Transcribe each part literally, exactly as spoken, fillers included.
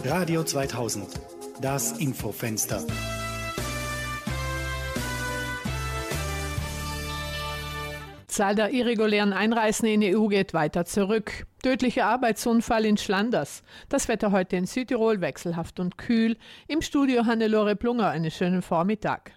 Radio zweitausend, das Infofenster. Zahl der irregulären Einreisen in die E U geht weiter zurück. Tödlicher Arbeitsunfall in Schlanders. Das Wetter heute in Südtirol wechselhaft und kühl. Im Studio Hannelore Plunger, einen schönen Vormittag.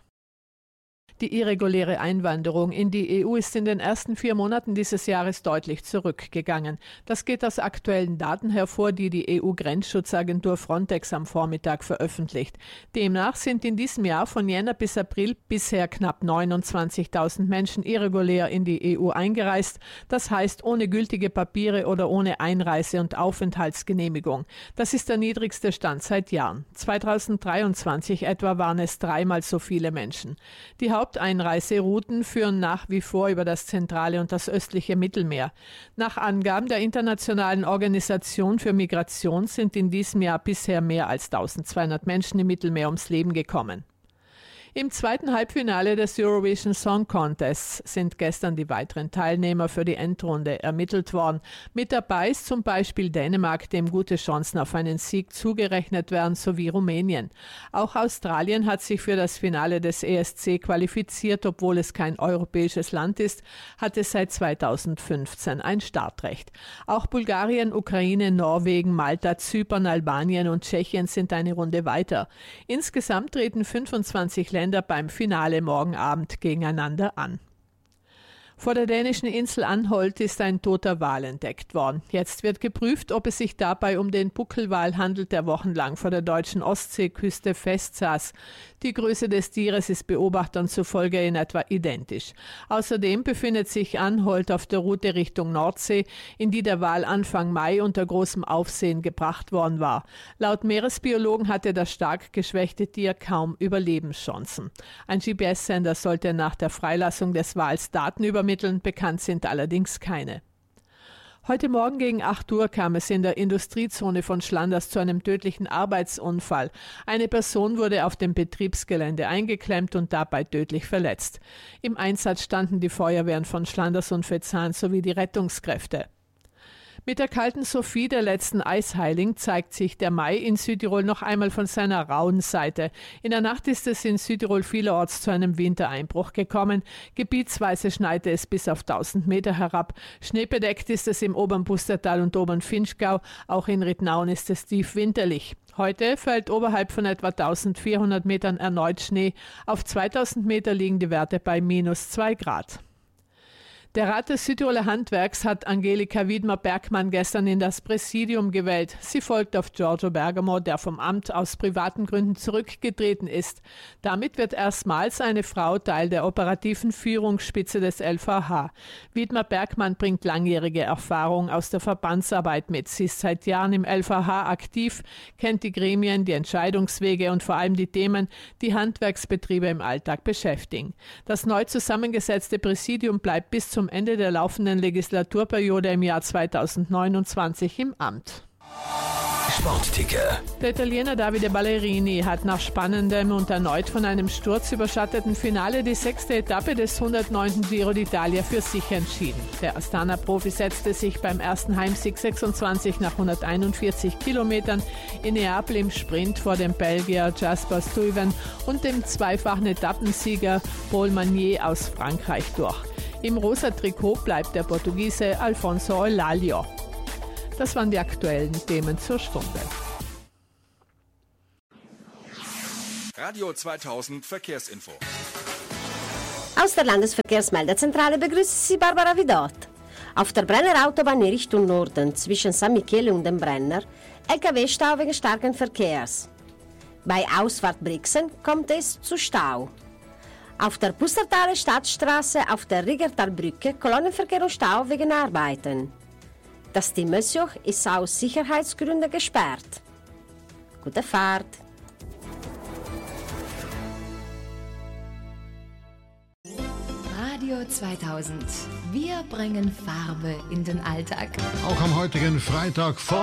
Die irreguläre Einwanderung in die E U ist in den ersten vier Monaten dieses Jahres deutlich zurückgegangen. Das geht aus aktuellen Daten hervor, die die E U-Grenzschutzagentur Frontex am Vormittag veröffentlicht. Demnach sind in diesem Jahr von Jänner bis April bisher knapp neunundzwanzigtausend Menschen irregulär in die E U eingereist. Das heißt ohne gültige Papiere oder ohne Einreise- und Aufenthaltsgenehmigung. Das ist der niedrigste Stand seit Jahren. zweitausenddreiundzwanzig etwa waren es dreimal so viele Menschen. Die Haupteinreiserouten führen nach wie vor über das zentrale und das östliche Mittelmeer. Nach Angaben der Internationalen Organisation für Migration sind in diesem Jahr bisher mehr als eintausendzweihundert Menschen im Mittelmeer ums Leben gekommen. Im zweiten Halbfinale des Eurovision Song Contests sind gestern die weiteren Teilnehmer für die Endrunde ermittelt worden. Mit dabei ist zum Beispiel Dänemark, dem gute Chancen auf einen Sieg zugerechnet werden, sowie Rumänien. Auch Australien hat sich für das Finale des E S C qualifiziert, obwohl es kein europäisches Land ist, hat es seit zweitausendfünfzehn ein Startrecht. Auch Bulgarien, Ukraine, Norwegen, Malta, Zypern, Albanien und Tschechien sind eine Runde weiter. Insgesamt treten fünfundzwanzig Länder beim Finale morgen Abend gegeneinander an. Vor der dänischen Insel Anholt ist ein toter Wal entdeckt worden. Jetzt wird geprüft, ob es sich dabei um den Buckelwal handelt, der wochenlang vor der deutschen Ostseeküste festsaß. Die Größe des Tieres ist Beobachtern zufolge in etwa identisch. Außerdem befindet sich Anholt auf der Route Richtung Nordsee, in die der Wal Anfang Mai unter großem Aufsehen gebracht worden war. Laut Meeresbiologen hatte das stark geschwächte Tier kaum Überlebenschancen. Ein G P S-Sender sollte nach der Freilassung des Wals Daten übermitteln, bekannt sind allerdings keine. Heute Morgen gegen acht Uhr kam es in der Industriezone von Schlanders zu einem tödlichen Arbeitsunfall. Eine Person wurde auf dem Betriebsgelände eingeklemmt und dabei tödlich verletzt. Im Einsatz standen die Feuerwehren von Schlanders und Vetzahn sowie die Rettungskräfte. Mit der kalten Sophie, der letzten Eisheiligen, zeigt sich der Mai in Südtirol noch einmal von seiner rauen Seite. In der Nacht ist es in Südtirol vielerorts zu einem Wintereinbruch gekommen. Gebietsweise schneite es bis auf tausend Meter herab. Schneebedeckt ist es im oberen Pustertal und oberen Vinschgau. Auch in Rittnauen ist es tief winterlich. Heute fällt oberhalb von etwa eintausendvierhundert Metern erneut Schnee. Auf zweitausend Meter liegen die Werte bei minus zwei Grad. Der Rat des Südtiroler Handwerks hat Angelika Wiedmer-Bergmann gestern in das Präsidium gewählt. Sie folgt auf Giorgio Bergamo, der vom Amt aus privaten Gründen zurückgetreten ist. Damit wird erstmals eine Frau Teil der operativen Führungsspitze des L V H. Wiedmer-Bergmann bringt langjährige Erfahrung aus der Verbandsarbeit mit. Sie ist seit Jahren im L V H aktiv, kennt die Gremien, die Entscheidungswege und vor allem die Themen, die Handwerksbetriebe im Alltag beschäftigen. Das neu zusammengesetzte Präsidium bleibt bis zum Ende der laufenden Legislaturperiode im Jahr zweitausendneunundzwanzig im Amt. Sportticker. Der Italiener Davide Ballerini hat nach spannendem und erneut von einem Sturz überschatteten Finale die sechste Etappe des hundertneunten Giro d'Italia für sich entschieden. Der Astana-Profi setzte sich beim ersten Heimsieg sechsundzwanzig nach hunderteinundvierzig Kilometern in Neapel im Sprint vor dem Belgier Jasper Stuyven und dem zweifachen Etappensieger Paul Magnier aus Frankreich durch. Im rosa Trikot bleibt der Portugiese Alfonso Eulalio. Das waren die aktuellen Themen zur Stunde. Radio zweitausend Verkehrsinfo. Aus der Landesverkehrsmeldezentrale begrüßt Sie Barbara Vidot. Auf der Brenner Autobahn in Richtung Norden zwischen San Michele und dem Brenner L K W-Stau wegen starken Verkehrs. Bei Ausfahrt Brixen kommt es zu Stau. Auf der Pustertaler Stadtstraße auf der Riggertalbrücke Kolonnenverkehr und Stau wegen Arbeiten. Das Timmelsjoch ist aus Sicherheitsgründen gesperrt. Gute Fahrt! Radio zweitausend. Wir bringen Farbe in den Alltag. Auch am heutigen Freitag vor